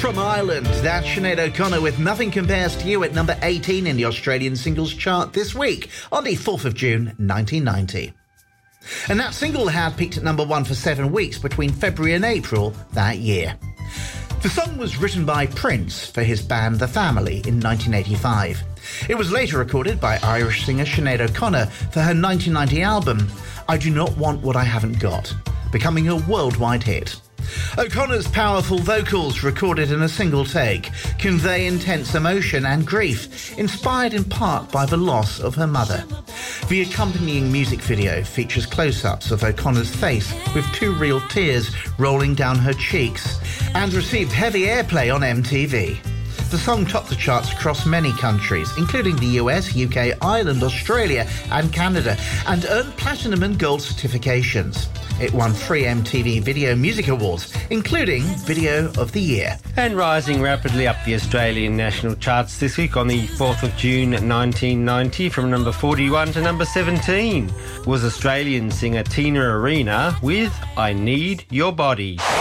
From Ireland, that's Sinead O'Connor with Nothing Compares to You at number 18 in the Australian singles chart this week on the 4th of June 1990. And that single had peaked at number 1 for 7 weeks between February and April that year. The song was written by Prince for his band The Family in 1985. It was later recorded by Irish singer Sinead O'Connor for her 1990 album I Do Not Want What I Haven't Got, becoming a worldwide hit. O'Connor's powerful vocals, recorded in a single take, convey intense emotion and grief, inspired in part by the loss of her mother. The accompanying music video features close-ups of O'Connor's face with 2 real tears rolling down her cheeks, and received heavy airplay on MTV. The song topped the charts across many countries, including the US, UK, Ireland, Australia and Canada, and earned platinum and gold certifications. It won 3 MTV Video Music Awards, including Video of the Year. And rising rapidly up the Australian national charts this week on the 4th of June 1990 from number 41 to number 17 was Australian singer Tina Arena with I Need Your Body.